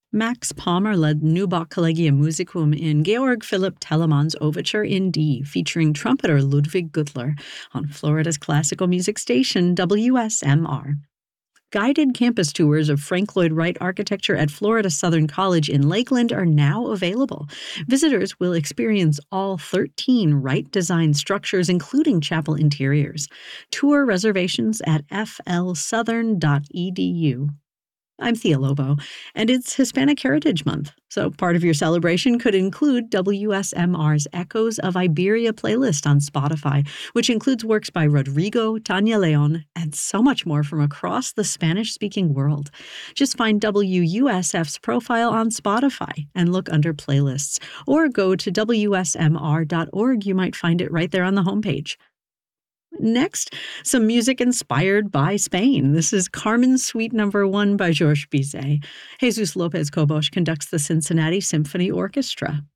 Max Palmer led Neubach Collegium Musicum in Georg Philipp Telemann's Overture in D, featuring trumpeter Ludwig Gudler on Florida's classical music station WSMR. Guided campus tours of Frank Lloyd Wright architecture at Florida Southern College in Lakeland are now available. Visitors will experience all 13 Wright-designed structures, including chapel interiors. Tour reservations at flsouthern.edu. I'm Thea Lobo, and it's Hispanic Heritage Month, so part of your celebration could include WSMR's Echoes of Iberia playlist on Spotify, which includes works by Rodrigo, Tanya Leon, and so much more from across the Spanish-speaking world. Just find WUSF's profile on Spotify and look under playlists, or go to WSMR.org. You might find it right there on the homepage. Next, some music inspired by Spain. This is Carmen Suite No. 1 by Georges Bizet. Jesus Lopez Cobos conducts the Cincinnati Symphony Orchestra.